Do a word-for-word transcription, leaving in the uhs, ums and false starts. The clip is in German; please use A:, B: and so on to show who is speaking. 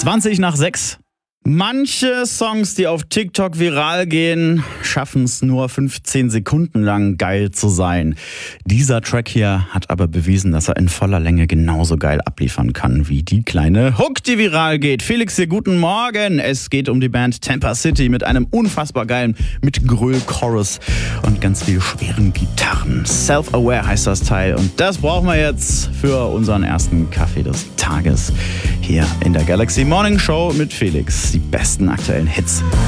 A: zwanzig nach sechs. Manche Songs, die auf TikTok viral gehen, schaffen es nur fünfzehn Sekunden lang geil zu sein. Dieser Track hier hat aber bewiesen, dass er in voller Länge genauso geil abliefern kann wie die kleine Hook, die viral geht. Felix hier, guten Morgen. Es geht um die Band Tampa City mit einem unfassbar geilen Mitgröl-Chorus und ganz viel schweren Gitarren. Self-Aware heißt das Teil und das brauchen wir jetzt für unseren ersten Kaffee des Tages hier in der Galaxy Morning Show mit Felix. Die besten aktuellen Hits.